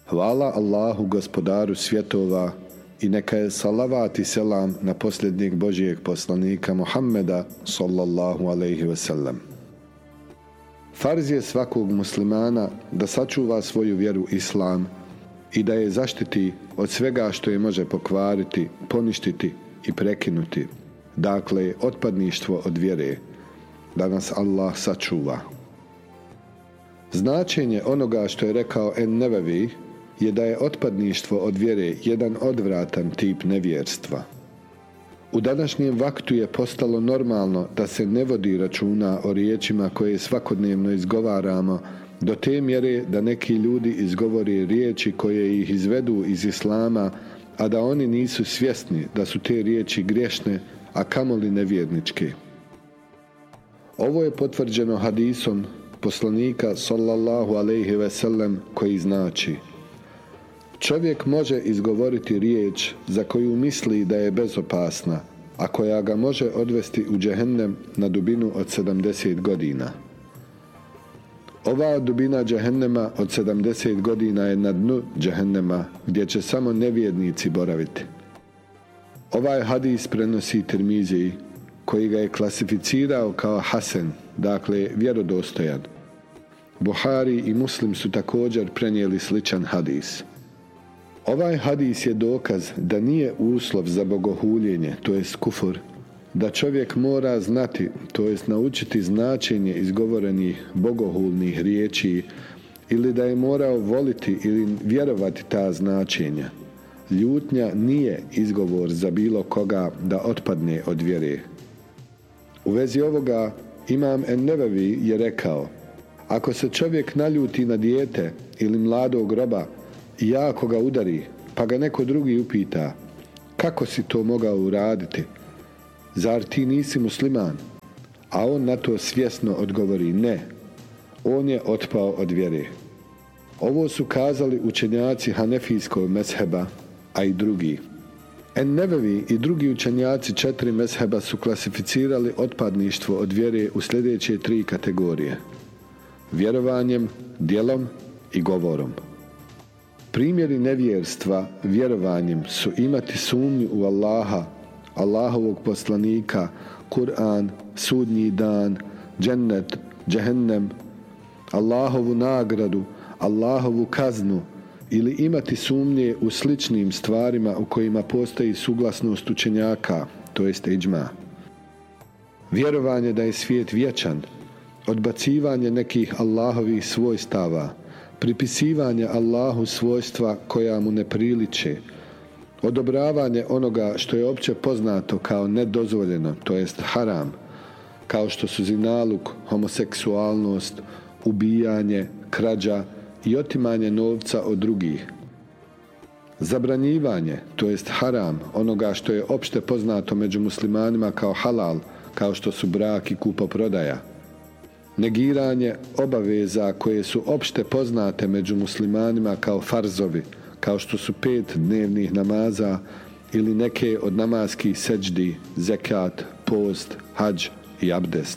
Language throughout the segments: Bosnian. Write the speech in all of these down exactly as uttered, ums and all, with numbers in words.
Hvala Allahu, gospodaru svjetova, i neka je salavat i selam na posljednjeg Božijeg poslanika Muhammeda sallallahu alejhi ve sellem. Farz je svakog muslimana da sačuva svoju vjeru islam i da je zaštiti od svega što je može pokvariti, poništiti i prekinuti. Dakle, otpadništvo od vjere, da nas Allah sačuva. Značenje onoga što je rekao En-Nevevi je da je otpadništvo od vjere jedan odvratan tip nevjerstva. U današnjem vaktu je postalo normalno da se ne vodi računa o riječima koje svakodnevno izgovaramo, do te mjere da neki ljudi izgovore riječi koje ih izvedu iz islama, a da oni nisu svjesni da su te riječi grešne, a kamoli nevjerničke. Ovo je potvrđeno hadisom poslanika sallallahu alejhi ve sellem koji znači: čovjek može izgovoriti riječ za koju misli da je bezopasna, a koja ga može odvesti u džehennem na dubinu od sedamdeset godina. Ova dubina džehennema od sedamdeset godina je na dnu džehennema, gdje će samo nevjernici boraviti. Ovaj hadis prenosi Tirmizi, koji ga je klasificirao kao hasen, dakle vjerodostojan. Buhari i Muslim su također prenijeli sličan hadis. Ovaj hadis je dokaz da nije uslov za bogohuljenje, to jest kufur, da čovjek mora znati, to jest naučiti značenje izgovorenih bogohulnih riječi, ili da je morao voliti ili vjerovati ta značenja. Ljutnja nije izgovor za bilo koga da otpadne od vjere. U vezi ovoga Imam En-Nevevi je rekao: ako se čovjek naljuti na dijete ili mladog roba i jako ga udari, pa ga neko drugi upita: kako si to mogao uraditi? Zar ti nisi musliman? A on na to svjesno odgovori: ne, on je otpao od vjere. Ovo su kazali učenjaci Hanefijskog mezheba, a i drugi. En-Nevevi i drugi učenjaci četiri mezheba su klasificirali otpadništvo od vjere u sljedeće tri kategorije: vjerovanjem, djelom i govorom. Primjeri nevjerstva vjerovanjem su imati sumnju u Allaha, Allahovog poslanika, Kur'an, sudnji dan, džennet, džehennem, Allahovu nagradu, Allahovu kaznu, ili imati sumnje u sličnim stvarima u kojima postoji suglasnost učenjaka, to jest iđma. Vjerovanje da je svijet vječan, odbacivanje nekih Allahovih svojstava, pripisivanje Allahu svojstva koja mu ne priliče, odobravanje onoga što je opće poznato kao nedozvoljeno, to jest haram, kao što su zinaluk, homoseksualnost, ubijanje, krađa i otimanje novca od drugih. Zabranjivanje, to jest haram, onoga što je opšte poznato među muslimanima kao halal, kao što su brak i kupoprodaja. Negiranje obaveza koje su opšte poznate među muslimanima kao farzovi, kao što su pet dnevnih namaza ili neke od namaskih seđdi, zekat, post, hadž i abdest.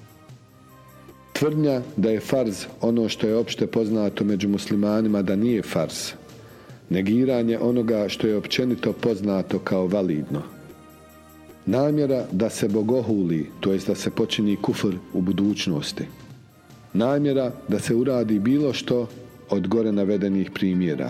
Tvrdnja da je farz ono što je opšte poznato među muslimanima da nije farz. Negiranje onoga što je općenito poznato kao validno. Namjera da se bogohuli, to jest da se počini kufr u budućnosti. Namjera da se uradi bilo što od gore navedenih primjera.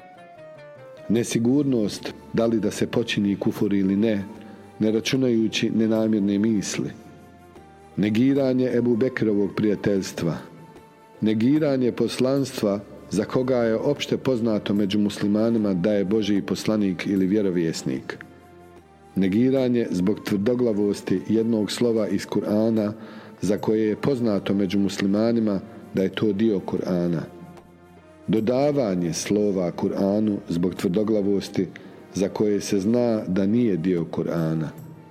Nesigurnost da li da se počini kufur ili ne, ne računajući nenamjerne misli. Negiranje Ebu Bekrovog prijateljstva. Negiranje poslanstva za koga je opšte poznato među muslimanima da je Božji poslanik ili vjerovjesnik. Negiranje zbog tvrdoglavosti jednog slova iz Kur'ana za koje je poznato među muslimanima da je to dio Kur'ana. Dodavanje slova Kur'anu zbog tvrdoglavosti za koje se zna da nije dio Kur'ana.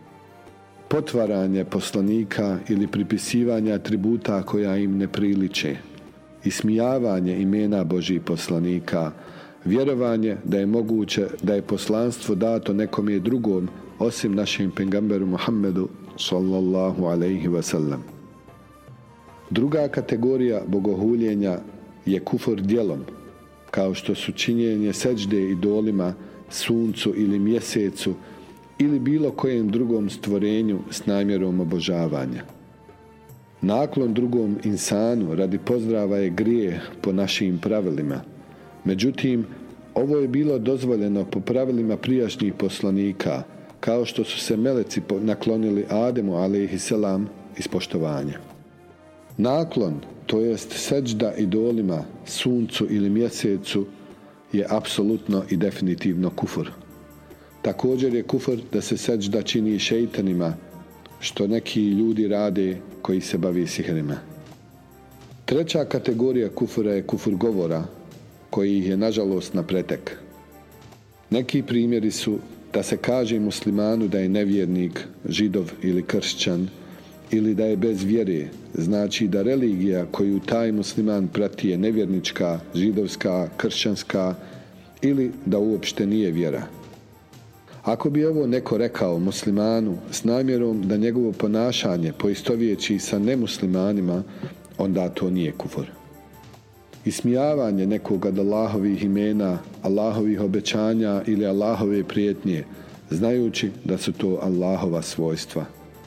Potvaranje poslanika ili pripisivanje atributa koja im ne priliče. Ismijavanje imena Božjih poslanika. Vjerovanje da je moguće da je poslanstvo dato nekom je drugom osim našem pejgamberu Muhammedu sallallahu alejhi ve sellem. Druga kategorija bogohuljenja je kufur djelom, kao što su činjenje sećde idolima, suncu ili mjesecu ili bilo kojem drugom stvorenju s namjerom obožavanja. Naklon drugom insanu radi pozdrava je grijeh po našim pravilima. Međutim, ovo je bilo dozvoljeno po pravilima prijašnjih poslanika, kao što su se meleci naklonili Ademu alejhiselam iz poštovanja. Naklon, to jest sećda idolima, suncu ili mjesecu, je apsolutno i definitivno kufur. Također je kufur da se sećda čini šeitanima, što neki ljudi rade koji se bavi sihrima. Treća kategorija kufura je kufur govora, koji je nažalost na pretek. Neki primjeri su da se kaže muslimanu da je nevjernik, židov ili kršćan, ili da je bez vjere, znači da religija koju taj musliman prati je nevjernička, židovska, kršćanska ili da uopšte nije vjera. Ako bi ovo neko rekao muslimanu s namjerom da njegovo ponašanje poistovjeći sa nemuslimanima, onda to nije kufur. Ismijavanje nekog od Allahovih imena, Allahovih obećanja ili Allahove prijetnje, znajući da su to Allahova svojstva.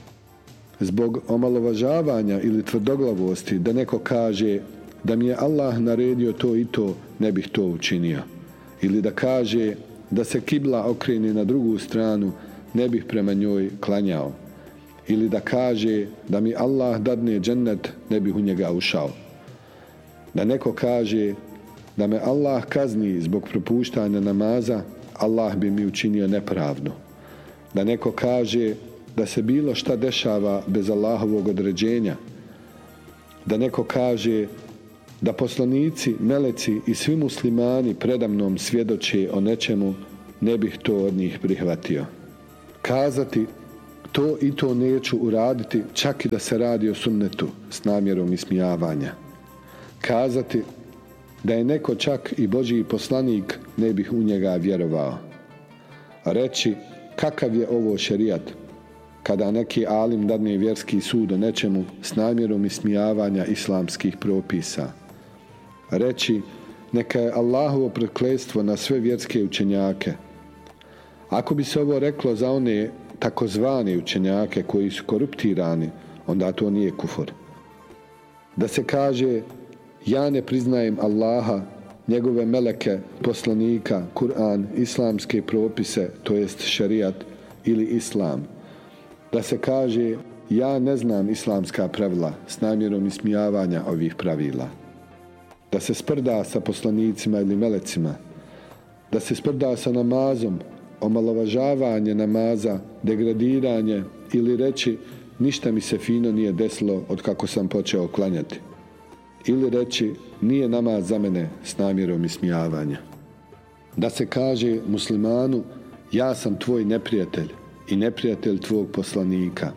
Zbog omalovažavanja ili tvrdoglavosti da neko kaže da mi je Allah naredio to i to, ne bih to učinio. Ili da kaže da se kibla okrene na drugu stranu, ne bih prema njoj klanjao. Ili da kaže da mi Allah dadne džennet, ne bih u njega ušao. Da neko kaže da me Allah kazni zbog propuštanja namaza, Allah bi mi učinio nepravdu. Da neko kaže da se bilo šta dešava bez Allahovog određenja. Da neko kaže da poslanici, meleci i svi muslimani predamnom svjedoče o nečemu, ne bih to od njih prihvatio. Kazati to i to neću uraditi, čak i da se radi o sunnetu s namjerom ismijavanja. Kazati da je neko čak i Božji poslanik, ne bih u njega vjerovao. Reći kakav je ovo šerijat, kada neki alim dadne vjerski sud o nečemu s namjerom ismijavanja islamskih propisa. Reći neka je Allahovo prokletstvo na sve vjerske učenjake. Ako bi se ovo reklo za one takozvane učenjake koji su koruptirani, onda to nije kufur. Da se kaže ja ne priznajem Allaha, njegove meleke, poslanika, Kur'an, islamske propise, to jest šerijat ili islam. Da se kaže ja ne znam islamska pravila s namjerom ismijavanja ovih pravila. Da se sprda sa poslanicima ili melecima. Da se sprda sa namazom, omalovažavanje namaza, degradiranje ili reći ništa mi se fino nije desilo od kako sam počeo klanjati. Ili reći nije namaz za mene s namjerom ismijavanja. Da se kaže muslimanu ja sam tvoj neprijatelj i neprijatelj tvog poslanika.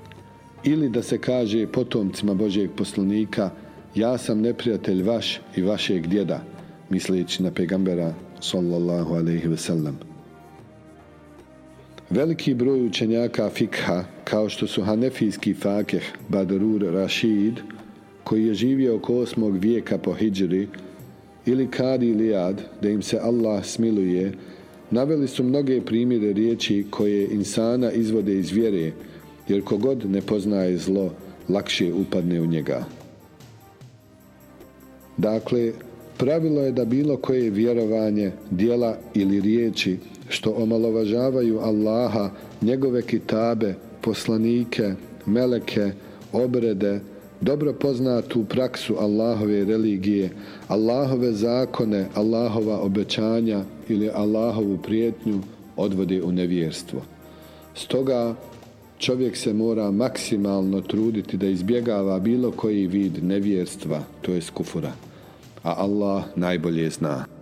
Ili da se kaže potomcima Božjeg poslanika ja sam neprijatelj vaš i vašeg djeda, misleći na pegambera sallallahu alejhi ve sellem. Veliki broj učenjaka fikha, kao što su hanefijski fakih Badrur Rašid, koji je živio oko osmog vijeka po hidžri, ili Kadi Lijad, da im se Allah smiluje, naveli su mnoge primjere riječi koje insana izvode iz vjere, jer kogod ne poznaje zlo, lakše upadne u njega. Dakle, pravilo je da bilo koje vjerovanje, djela ili riječi što omalovažavaju Allaha, njegove kitabe, poslanike, meleke, obrede, dobro poznatu praksu Allahove religije, Allahove zakone, Allahova obećanja ili Allahovu prijetnju odvode u nevjerstvo. Stoga čovjek se mora maksimalno truditi da izbjegava bilo koji vid nevjerstva, to jest kufura, a Allah najbolje zna.